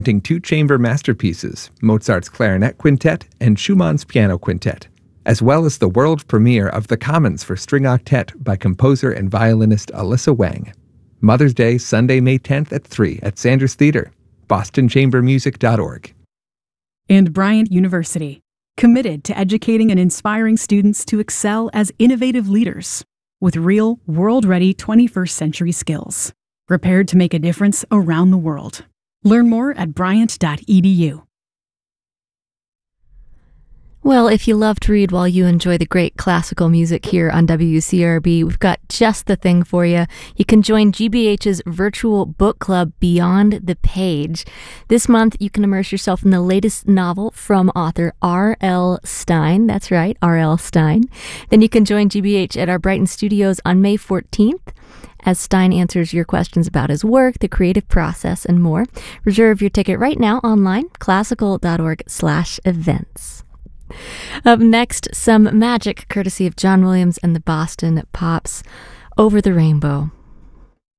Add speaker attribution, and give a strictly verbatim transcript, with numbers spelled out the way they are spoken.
Speaker 1: two-chamber masterpieces, Mozart's Clarinet Quintet and Schumann's Piano Quintet, as well as the world premiere of The Commons for String Octet by composer and violinist Alyssa Wang. Mother's Day, Sunday, May tenth at three at Sanders Theater, boston chamber music dot org.
Speaker 2: And Bryant University, committed to educating and inspiring students to excel as innovative leaders with real, world-ready twenty-first century skills, prepared to make a difference around the world. Learn more at bryant dot e d u.
Speaker 3: Well, if you love to read while you enjoy the great classical music here on W C R B, we've got just the thing for you. You can join G B H's virtual book club Beyond the Page. This month, you can immerse yourself in the latest novel from author R L Stine. That's right, R L Stine. Then you can join G B H at our Brighton studios on May fourteenth. As Stine answers your questions about his work, the creative process, and more. Reserve your ticket right now online, classical dot org slash events. Up next, some magic courtesy of John Williams and the Boston Pops, Over the Rainbow.